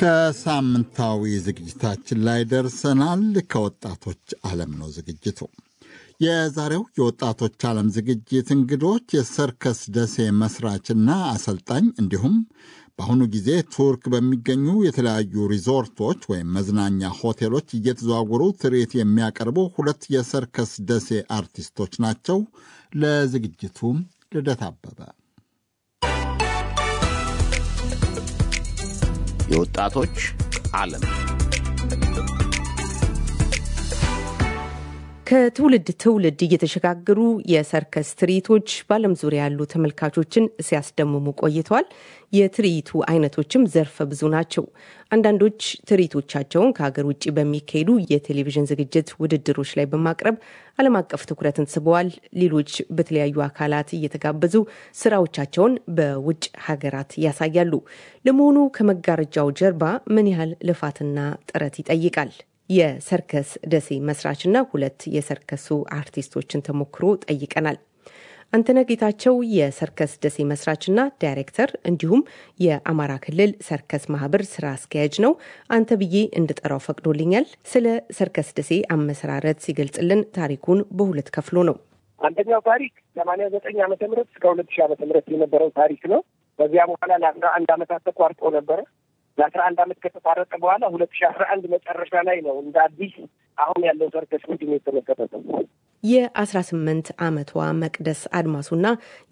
ከሳምንታዊ ዝግጅታችን ላይ ደርሰናል። ከወጣቶች ዓለም ነው ዝግጅቱ። የዛሬው የወጣቶች ዓለም ዝግጅት እንግዶች የሰርከስ ደሴ መስራችና አሰልጣኝ እንዲሁም በአሁኑ ጊዜ ቱርክ በሚገኙ የተለያዩ ሪዞርቶች ወይም መዝናኛ ሆቴሎች እየተዘዋወሩ ትርኢት የሚያቀርቡ ሁለት የሰርከስ ደሴ አርቲስቶች ናቸው። ለዝግጅቱ ልደት አበበ። የወጣቶች ዓለም ከትውልድ ትውልድ እየተሸጋገሩ የሰርከስ ትርኢቶች በዓለም ዙሪያ ያሉ ተመልካቾችን ሲያስደምሙ ቆይተዋል። የትርኢቱ አይነቶችም ዘርፈ ብዙ ናቸው። አንዳንዶች ትርኢቶቻቸውን ከሀገር ውጭ በሚካሄዱ የቴሌቪዥን ዝግጅት ውድድሮች ላይ በማቅረብ ዓለም አቀፍ ትኩረትን ስበዋል። ሌሎች በተለያዩ አካላት እየተጋበዙ ስራዎቻቸውን በውጭ ሀገራት ያሳያሉ። ለመሆኑ ከመጋረጃው ጀርባ ምን ያህል ልፋትና ጥረት ይጠይቃል? የሰርከስ ደሴ መስራችና ሁለት የሰርከሱ አርቲስቶችን ተሞክሮ ጠይቀናል። አንተነህ ጌታቸው የሰርከስ ደሴ መስራችና ዳይሬክተር እንዲሁም የአማራ ክልል ሰርከስ ማህበር ስራ አስኪያጅ ነው። አንተ ብዬ እንድጠራው ፈቅዶልኛል። ስለ ሰርከስ ደሴ አመሰራረት ሲገልጽልን ታሪኩን በሁለት ከፍሎ ነው። አንደኛው ታሪክ 89 ዓመተ ምህረት እስከ 2000 ዓመተ ምህረት የነበረው ታሪክ ነው። በዚያ በኋላ ለ11 ዓመታት ተቋርጦ ነበረ። ለ11 ዓመት ከተቋረጠ በኋላ 2011 መጨረሻ ላይ ነው እንደ አዲስ አሁን ያለው ሰርከስ ቡድን የተመሰረተው። የ18 ዓመቷ መቅደስ አድማሱና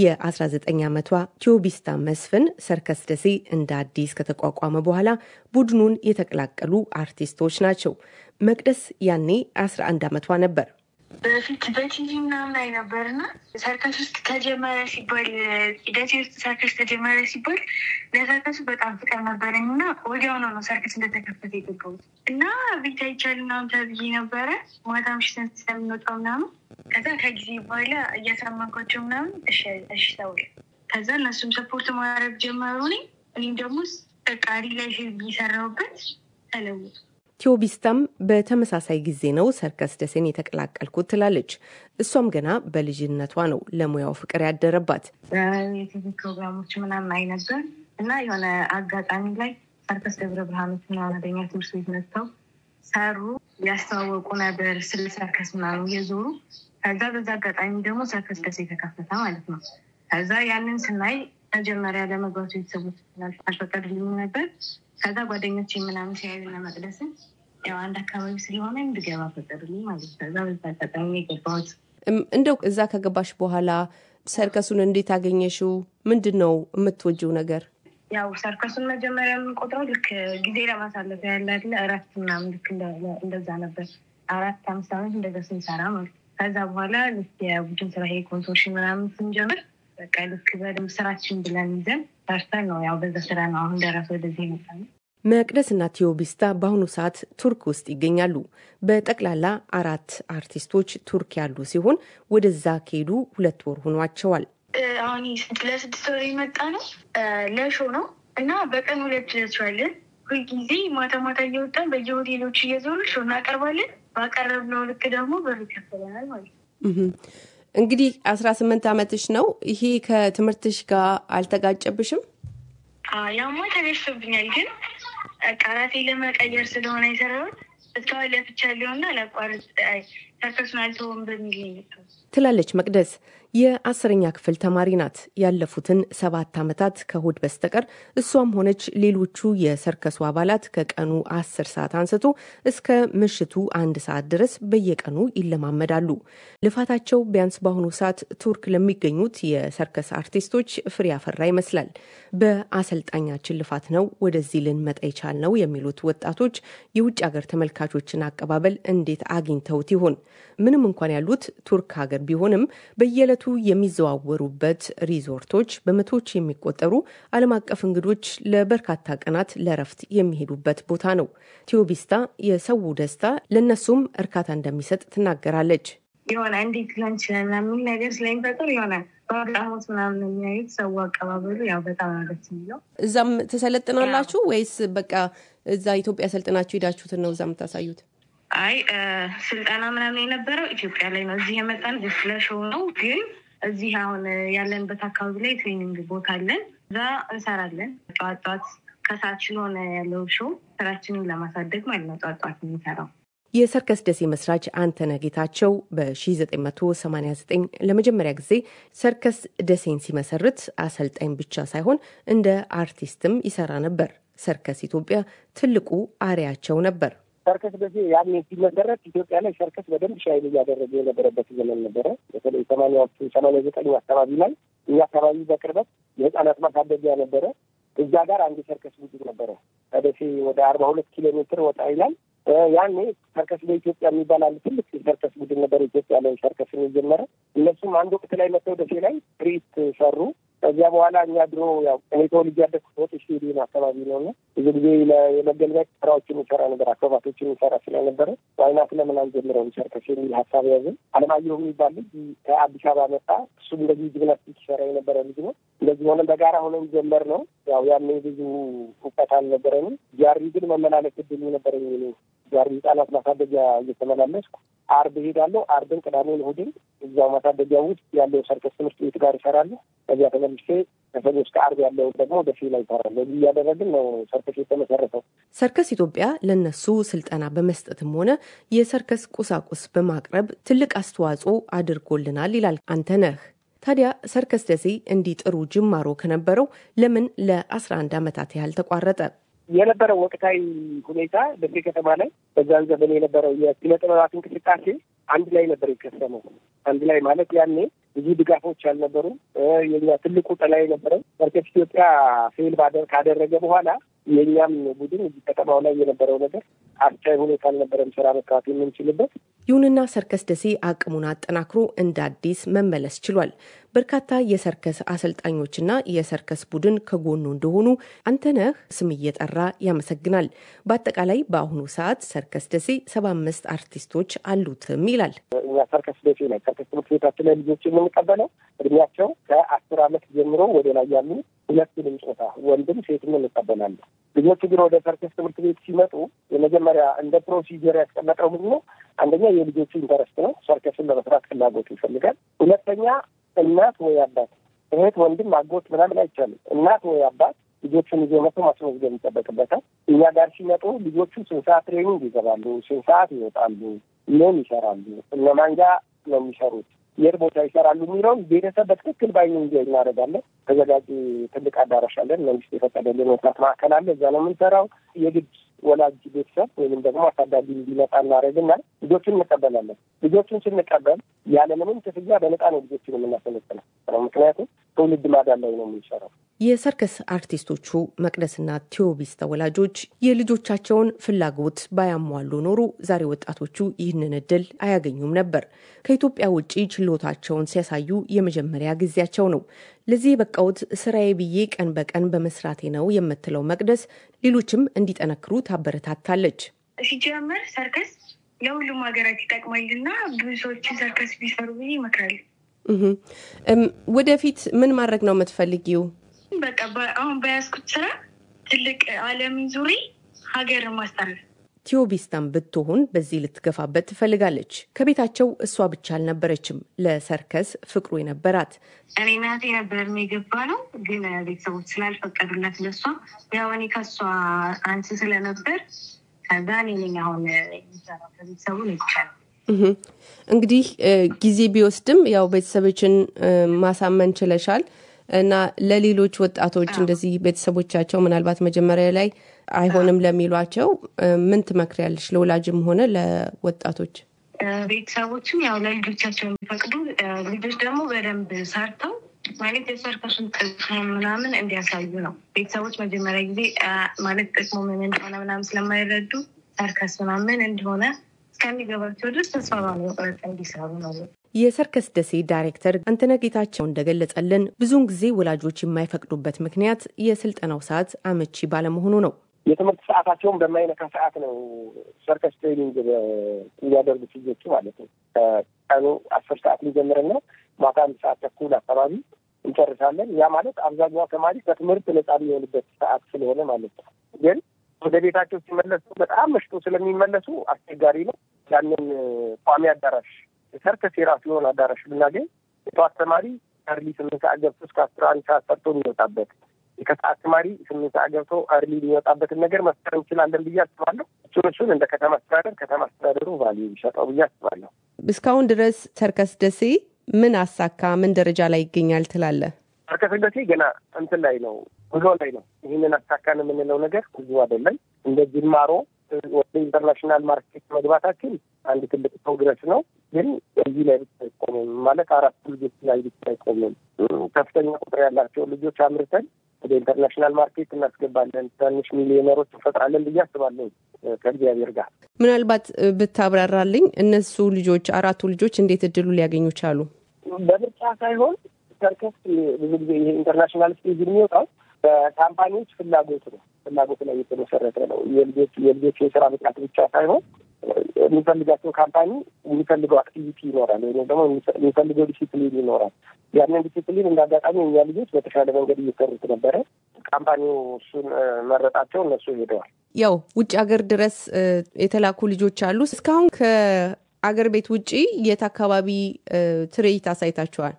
የ19 ዓመቷ ቲዮቢስታ መስፍን ሰርከስ ደሴ እንደ አዲስ ከተቋቋመ በኋላ ቡድኑን የተቀላቀሉ አርቲስቶች ናቸው። መቅደስ ያኔ 11 ዓመቷ ነበር። በፊት በቲቪ ምናምን ላይ ነበርና ሰርከስ ውስጥ ተጀመረ ሲባል ደሴ ውስጥ ሰርከስ ተጀመረ ሲባል ለሰርከሱ በጣም ፍቅር ነበረኝ እና ወዲያውኑ ነው ሰርከስ እንደተከፈተ የገባሁት እና ቤት አይቻል ምናምን ተብዬ ነበረ። ማታ ምሽት ስለምንወጣው ምናምን ከዛ ከጊዜ በኋላ እያሳመንኳቸው ምናምን እሺ ተውል። ከዛ እነሱም ሰፖርት ማድረግ ጀመሩ። እኔም ደግሞ ተቃሪ ላይ እየሰራሁበት ተለውጡ። ቲዮቢስታም በተመሳሳይ ጊዜ ነው ሰርከስ ደሴን የተቀላቀልኩት ትላለች። እሷም ገና በልጅነቷ ነው ለሙያው ፍቅር ያደረባት። የቲቪ ፕሮግራሞች ምናምን አይ ነበር እና የሆነ አጋጣሚ ላይ ሰርከስ ደብረ ብርሃኖች ምናምን ወደኛ ትምህርት ቤት መጥተው ሰሩ፣ ያስተዋወቁ ነበር ስለ ሰርከስ ምናምን እየዞሩ። ከዛ በዛ አጋጣሚ ደግሞ ሰርከስ ደሴ ተከፈተ ማለት ነው። ከዛ ያንን ስናይ መጀመሪያ ለመግባቱ ቤተሰቦች አልፈቀዱልኝም ነበር። ከዛ ጓደኞቼ ምናምን ሲያዩና መቅደስን ያው አንድ አካባቢ ስለሆነ እንድገባ ፈቀዱልኝ ማለት ነው። ከዛ በዛ አጋጣሚ የገባሁት። እንደው እዛ ከገባሽ በኋላ ሰርከሱን እንዴት አገኘሽው? ምንድነው የምትወጂው ነገር? ያው ሰርከሱን መጀመሪያ የምንቆጥረው ልክ ጊዜ ለማሳለፍ ያለ አይደለ እረፍት ምናምን ልክ እንደዛ ነበር። 4-5 ዓመት እንደዛ ስንሰራ ማለት ነው። ከዛ በኋላ ልክ የቡድን ስራ ኮንሶርሽን ምናምን ስንጀምር በቃ ልክ በደንብ ስራችን ብለን ይዘን ሰርተን ነው ያው በዛ ስራ ነው አሁን ደረሰ ወደዚህ ይመጣል። መቅደስና ቲዮቢስታ በአሁኑ ሰዓት ቱርክ ውስጥ ይገኛሉ። በጠቅላላ 4 አርቲስቶች ቱርክ ያሉ ሲሆን ወደዛ ከሄዱ 2 ወር ሆኗቸዋል። አሁን ለ6 ወር የመጣ ነው ለሾ ነው እና በቀን 2 ልትራለን። ሁልጊዜ ማታ እየወጣን በየሆቴሎች እየዞሩ ሾ እናቀርባለን። ባቀረብነው ልክ ደግሞ ብር ይከፈለናል ማለት ነው። እንግዲህ 18 ዓመትሽ ነው። ይሄ ከትምህርትሽ ጋር አልተጋጨብሽም? ያማ ተገሽቶብኛል፣ ግን ቃላቴ ለመቀየር ስለሆነ የሰራሁት እስካሁን ለፍቻለሁና ለቋርጥ ሰርከሱን አልተውም በሚል ነው ትላለች መቅደስ። የ10ኛ ክፍል ተማሪ ናት። ያለፉትን 7 ዓመታት ከእሁድ በስተቀር እሷም ሆነች ሌሎቹ የሰርከሱ አባላት ከቀኑ 10 ሰዓት አንስቶ እስከ ምሽቱ 1 ሰዓት ድረስ በየቀኑ ይለማመዳሉ። ልፋታቸው ቢያንስ በአሁኑ ሰዓት ቱርክ ለሚገኙት የሰርከስ አርቲስቶች ፍሬ ያፈራ ይመስላል። በአሰልጣኛችን ልፋት ነው ወደዚህ ልንመጣ የቻልነው የሚሉት ወጣቶች የውጭ ሀገር ተመልካቾችን አቀባበል እንዴት አግኝተውት ይሆን? ምንም እንኳን ያሉት ቱርክ ሀገር ቢሆንም በየዕለቱ የሚዘዋወሩበት ሪዞርቶች በመቶዎች የሚቆጠሩ ዓለም አቀፍ እንግዶች ለበርካታ ቀናት ለረፍት የሚሄዱበት ቦታ ነው። ቲዮቢስታ የሰው ደስታ ለነሱም እርካታ እንደሚሰጥ ትናገራለች። የሆነ እንዴት ላንች ለምን ነገር ስለሚፈጠር የሆነ ባጋሞት ምናምን የሚያዩት ሰው አቀባበሉ ያው በጣም ደስ የሚለው። እዛም ተሰለጥናላችሁ ወይስ በቃ እዛ ኢትዮጵያ ሰልጥናችሁ ሄዳችሁት ነው እዛም ታሳዩት? አይ ስልጣና ምናምን የነበረው ኢትዮጵያ ላይ ነው። እዚህ የመጣን ለሾው ነው። ግን እዚህ አሁን ያለንበት አካባቢ ላይ ትሬኒንግ ቦታ አለን። እዛ እንሰራለን። ጠዋት ከሰዓት ስለሆነ ያለው ሾው ስራችንን ለማሳደግ ማለት ነው ጧት የሚሰራው። የሰርከስ ደሴ መስራች አንተነህ ጌታቸው በ1989 ለመጀመሪያ ጊዜ ሰርከስ ደሴን ሲመሰርት አሰልጣኝ ብቻ ሳይሆን እንደ አርቲስትም ይሰራ ነበር። ሰርከስ ኢትዮጵያ ትልቁ አሪያቸው ነበር። ሰርከስ ደሴ ያኔ ሲመሰረት ኢትዮጵያ ላይ ሰርከስ በደንብ ሻይል እያደረገ የነበረበት ዘመን ነበረ። በተለይ 89 አካባቢ ላይ እኛ አካባቢ በቅርበት የህፃናት ማሳደጊያ ነበረ። እዛ ጋር አንድ ሰርከስ ቡድን ነበረ። ከደሴ ወደ 42 ኪሎ ሜትር ወጣ ይላል። ያኔ ሰርከስ በኢትዮጵያ የሚባል አንድ ትልቅ ሰርከስ ቡድን ነበር ኢትዮጵያ ላይ ሰርከስን የጀመረ። እነሱም አንድ ወቅት ላይ መጥተው ደሴ ላይ ትርኢት ሰሩ። ከዚያ በኋላ እኛ ድሮ ያው እኔ ተወልጄ ያደግኩት ሆቴ ስቴዲየም አካባቢ ነው እና ብዙ ጊዜ የመገልገያ ስራዎችን ይሰራ ነበር፣ አክሮባቶችን ይሰራ ስለነበረ ዋይናት ለምን አንጀምረውም ሰርከስ የሚል ሀሳብ ያዝን። አለማየሁ የሚባል ልጅ ከአዲስ አበባ መጣ። እሱም እንደዚህ ጂምናስቲክ ይሰራ የነበረ ልጅ ነው። እንደዚህ ሆነን በጋራ ሆነን ጀመር ነው። ያው ያኔ ብዙ እውቀት አልነበረንም። ጃሪ ግን መመላለስ እድል ነበረኝ። ጃሪ ህጻናት ማሳደጊያ እየተመላለስኩ አርብ ሄዳለሁ። አርብን፣ ቅዳሜን፣ እሑድን እዛው ማሳደጊያ ውስጥ ያለው ሰርከስ ትምህርት ቤት ጋር ይሰራለሁ። ከዚያ ተመልሼ ከሰኞ እስከ አርብ ያለውን ደግሞ ደሴ ላይ ይሰራለሁ። እዚህ እያደረግን ነው ሰርከስ የተመሰረተው። ሰርከስ ኢትዮጵያ ለነሱ ስልጠና በመስጠትም ሆነ የሰርከስ ቁሳቁስ በማቅረብ ትልቅ አስተዋጽኦ አድርጎልናል ይላል አንተነህ። ታዲያ ሰርከስ ደሴ እንዲህ ጥሩ ጅማሮ ከነበረው ለምን ለ11 ዓመታት ያህል ተቋረጠ? የነበረው ወቅታዊ ሁኔታ ደሴ ከተማ ላይ በዛን ዘመን የነበረው የኪነ ጥበባት እንቅስቃሴ አንድ ላይ ነበር የከሰመው። አንድ ላይ ማለት ያኔ ብዙ ድጋፎች አልነበሩም። የኛ ትልቁ ጥላ የነበረው ሰርከስ ኢትዮጵያ ፌል ካደረገ በኋላ የእኛም ቡድን እዚህ ከተማው ላይ የነበረው ነገር አስቻይ ሁኔታ አልነበረም ስራ መስራት የምንችልበት። ይሁንና ሰርከስ ደሴ አቅሙን አጠናክሮ እንደ አዲስ መመለስ ችሏል። በርካታ የሰርከስ አሰልጣኞችና የሰርከስ ቡድን ከጎኑ እንደሆኑ አንተነህ ስም እየጠራ ያመሰግናል። በአጠቃላይ በአሁኑ ሰዓት ሰርከስ ደሴ 75 አርቲስቶች አሉትም ይላል። እኛ ሰርከስ ደሴ ላይ ሰርከስ ትምህርት ቤታችን ላይ ልጆች የምንቀበለው እድሜያቸው ከ10 ዓመት ጀምሮ ወደ ላይ ያሉ ሁለቱንም ጾታ ወንድም ሴትም እንቀበላለን። ልጆቹ ግን ወደ ሰርከስ ትምህርት ቤት ሲመጡ የመጀመሪያ እንደ ፕሮሲጀር ያስቀመጠው ምንድን ነው? አንደኛ የልጆቹ ኢንተረስት ነው። ሰርከስን ለመስራት ፍላጎቱ ይፈልጋል። ሁለተኛ እናት ወይ አባት፣ እህት፣ ወንድም፣ አጎት ምናምን አይቻልም። እናት ወይ አባት ልጆቹን ይዞ መጥቶ ማስመዝገብ ይጠበቅበታል። እኛ ጋር ሲመጡ ልጆቹ ስንት ሰዓት ትሬኒንግ ይገባሉ፣ ስንት ሰዓት ይወጣሉ፣ ምን ይሰራሉ፣ እነማን ጋር ነው የሚሰሩት፣ የት ቦታ ይሰራሉ የሚለውን ቤተሰብ በትክክል ባይኑ እንዲያይ እናደርጋለን። ተዘጋጅ ትልቅ አዳራሽ አለን። መንግስት የፈቀደልን ወጣት ማዕከል አለ። እዛ ነው የምንሰራው። የግድ ወላጅ ቤተሰብ ወይም ደግሞ አሳዳጊ እንዲመጣ እናደርግና ልጆቹን እንቀበላለን። ልጆቹን ስንቀበል ያለምንም ክፍያ በነፃ ነው ልጆቹን የምናሰለጥነው። ምክንያቱም ትውልድ ማዳን ላይ ነው የምንሰራው። የሰርከስ አርቲስቶቹ መቅደስና ቴዎቢስ ወላጆች የልጆቻቸውን ፍላጎት ባያሟሉ ኖሮ ዛሬ ወጣቶቹ ይህንን እድል አያገኙም ነበር። ከኢትዮጵያ ውጪ ችሎታቸውን ሲያሳዩ የመጀመሪያ ጊዜያቸው ነው። ለዚህ የበቃውት ስራዬ ብዬ ቀን በቀን በመስራቴ ነው የምትለው መቅደስ ሌሎችም እንዲጠነክሩ ታበረታታለች። ሲጀመር ሰርከስ ለሁሉም ሀገራት ይጠቅማልና ብዙ ሰዎች ሰርከስ ቢሰሩ ብዬ ይመክራሉ። ወደፊት ምን ማድረግ ነው የምትፈልጊው? በቃ አሁን በያዝኩት ስራ ትልቅ ዓለምን ዙሪ ሀገር ማስተላለፍ። ቴዎቢስታም ብትሆን በዚህ ልትገፋበት ትፈልጋለች። ከቤታቸው እሷ ብቻ አልነበረችም ለሰርከስ ፍቅሩ የነበራት። እኔ እናቴ ነበር የገባ ነው፣ ግን ቤተሰቦች ስላልፈቀዱላት ለሷ ያው እኔ ከሷ አንስ ስለነበር ከዛ እኔ ነኝ አሁን የሚሰራው ከቤተሰቡ ነው ይቻላል። እንግዲህ ጊዜ ቢወስድም ያው ቤተሰቦችን ማሳመን ችለሻል እና ለሌሎች ወጣቶች እንደዚህ ቤተሰቦቻቸው ምናልባት መጀመሪያ ላይ አይሆንም ለሚሏቸው ምን ትመክሪያለሽ? ለወላጅም ሆነ ለወጣቶች ቤተሰቦችም ያው ለልጆቻቸው የሚፈቅዱ ልጆች ደግሞ በደንብ ሰርተው ማለት የሰርከሱን ጥቅም ምናምን እንዲያሳዩ ነው። ቤተሰቦች መጀመሪያ ጊዜ ማለት ጥቅሙ ምን እንደሆነ ምናምን ስለማይረዱ ሰርከስ ምናምን እንደሆነ እስከሚገባቸው ድረስ ተስፋ ባለመቁረጥ እንዲሰሩ ነው። የሰርከስ ደሴ ዳይሬክተር አንተነህ ጌታቸው እንደገለጸልን ብዙውን ጊዜ ወላጆች የማይፈቅዱበት ምክንያት የስልጠናው ሰዓት አመቺ ባለመሆኑ ነው። የትምህርት ሰዓታቸውን በማይነካ ሰዓት ነው ሰርከስ ትሬኒንግ የሚያደርጉት ልጆቹ ማለት ነው። ቀኑ 10 ሰዓት ሊጀምርና ማታ 1 ሰዓት ተኩል አካባቢ እንጨርሳለን። ያ ማለት አብዛኛው ተማሪ ከትምህርት ነጻ የሚሆንበት ሰዓት ስለሆነ ማለት ነው። ግን ወደ ቤታቸው ሲመለሱ በጣም መሽቶ ስለሚመለሱ አስቸጋሪ ነው። ያንን ቋሚ አዳራሽ ሰርከስ የራሱ የሆነ አዳራሽ ብናገኝ የጠዋት ተማሪ ከርሊ 8 ሰዓት ገብቶ እስከ 11 ሰዓት ሰርቶ የሚወጣበት የከሰዓት ተማሪ 8 ሰዓት ገብቶ አርሊ የሚወጣበትን ነገር መፍጠር እንችላለን ብዬ አስባለሁ። እሱን እንደ ከተማ አስተዳደሩ ቫልዩ ይሰጠው ብዬ አስባለሁ። እስካሁን ድረስ ሰርከስ ደሴ ምን አሳካ፣ ምን ደረጃ ላይ ይገኛል ትላለህ? ሰርከስ ደሴ ገና እንትን ላይ ነው፣ ጉዞ ላይ ነው። ይህንን አሳካን የምንለው ነገር ብዙ አይደለም። እንደ ጅማሮ ወደ ኢንተርናሽናል ማርኬት መግባታችን አንድ ትልቅ ፕሮግረስ ነው። ግን እዚህ ላይ ብቻ አይቆምም ማለት 4 ልጆች ላይ ብቻ አይቆምም። ከፍተኛ ቁጥር ያላቸው ልጆች አምርተን ወደ ኢንተርናሽናል ማርኬት እናስገባለን፣ ትናንሽ ሚሊዮነሮች እንፈጥራለን ብዬ አስባለሁ ከእግዚአብሔር ጋር። ምናልባት ብታብራራልኝ እነሱ ልጆች 4 ልጆች እንዴት እድሉ ሊያገኙ ቻሉ? በምርጫ ሳይሆን ሰርከስ ብዙ ጊዜ ይሄ ኢንተርናሽናል ስቴጅ የሚወጣው በካምፓኒዎች ፍላጎት ላይ የተመሰረተ ነው። የልጆች የስራ ብቃት ብቻ ሳይሆን የሚፈልጋቸው ካምፓኒ የሚፈልገው አክቲቪቲ ይኖራል፣ ወይም ደግሞ የሚፈልገው ዲሲፕሊን ይኖራል። ያንን ዲሲፕሊን እንዳጋጣሚ እኛ ልጆች በተሻለ መንገድ እየሰሩት ነበረ። ካምፓኒው እሱን መረጣቸው፣ እነሱ ሄደዋል። ያው ውጭ ሀገር ድረስ የተላኩ ልጆች አሉ። እስካሁን ከአገር ቤት ውጪ የት አካባቢ ትርኢት አሳይታችኋል?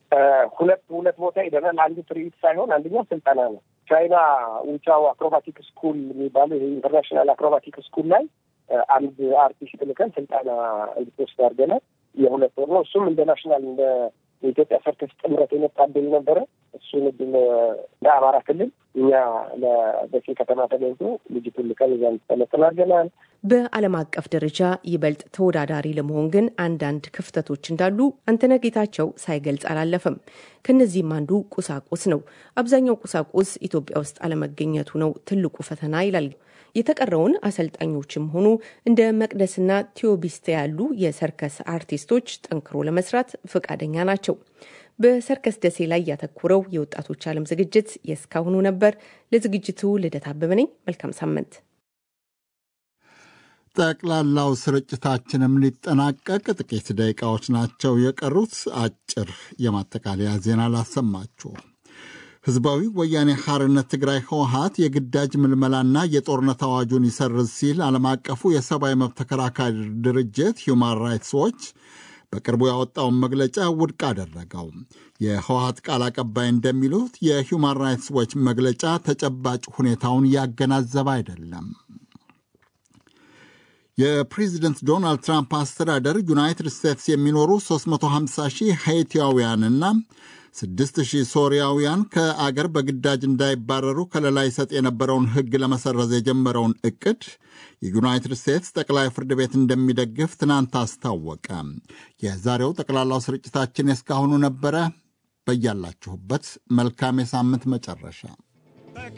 ሁለት ቦታ ሄደናል። አንዱ ትርኢት ሳይሆን አንደኛው ስልጠና ነው። ቻይና ውቻው አክሮባቲክ ስኩል የሚባለው ይሄ ኢንተርናሽናል አክሮባቲክ ስኩል ላይ አንድ አርቲስት ልከን ስልጠና እንድትወስድ አድርገናል። የ2 ወር ነው። እሱም ኢንተርናሽናል እንደ የኢትዮጵያ ሰርከስ ጥምረት የመጣብኝ ነበረ። እሱን እድል ለአማራ ክልል እኛ ለደሴ ከተማ ተገኝቶ ልጅቱን ልከን እዛ እንድትሰለጥን አድርገናል። በዓለም አቀፍ ደረጃ ይበልጥ ተወዳዳሪ ለመሆን ግን አንዳንድ ክፍተቶች እንዳሉ አንተነህ ጌታቸው ሳይገልጽ አላለፈም። ከነዚህም አንዱ ቁሳቁስ ነው። አብዛኛው ቁሳቁስ ኢትዮጵያ ውስጥ አለመገኘቱ ነው ትልቁ ፈተና ይላል። የተቀረውን አሰልጣኞችም ሆኑ እንደ መቅደስና ቲዮቢስተ ያሉ የሰርከስ አርቲስቶች ጠንክሮ ለመስራት ፈቃደኛ ናቸው። በሰርከስ ደሴ ላይ ያተኮረው የወጣቶች ዓለም ዝግጅት የእስካሁኑ ነበር። ለዝግጅቱ ልደት አበበ ነኝ። መልካም ሳምንት። ጠቅላላው ስርጭታችንም ሊጠናቀቅ ጥቂት ደቂቃዎች ናቸው የቀሩት። አጭር የማጠቃለያ ዜና ላሰማችሁ። ህዝባዊ ወያኔ ሓርነት ትግራይ ህወሓት የግዳጅ ምልመላና የጦርነት አዋጁን ይሰርዝ ሲል ዓለም አቀፉ የሰብአዊ መብት ተከራካሪ ድርጅት ሂውማን ራይትስ ዎች በቅርቡ ያወጣውን መግለጫ ውድቅ አደረገው። የህወሓት ቃል አቀባይ እንደሚሉት የሂውማን ራይትስ ዎች መግለጫ ተጨባጭ ሁኔታውን ያገናዘበ አይደለም። የፕሬዚደንት ዶናልድ ትራምፕ አስተዳደር ዩናይትድ ስቴትስ የሚኖሩ 350 ሺህ ሃይቲያውያንና 6,000 ሶሪያውያን ከአገር በግዳጅ እንዳይባረሩ ከለላ ይሰጥ የነበረውን ሕግ ለመሰረዝ የጀመረውን እቅድ የዩናይትድ ስቴትስ ጠቅላይ ፍርድ ቤት እንደሚደግፍ ትናንት አስታወቀ። የዛሬው ጠቅላላው ስርጭታችን እስካሁኑ ነበረ። በያላችሁበት መልካም የሳምንት መጨረሻ